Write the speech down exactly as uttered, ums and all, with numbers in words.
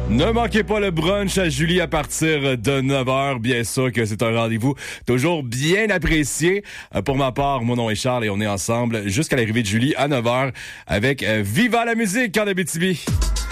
Ne manquez pas le brunch à Julie à partir de neuf heures. Bien sûr que c'est un rendez-vous toujours bien apprécié. Pour ma part, mon nom est Charles et on est ensemble jusqu'à l'arrivée de Julie à neuf heures avec Viva la musique en Abitibi.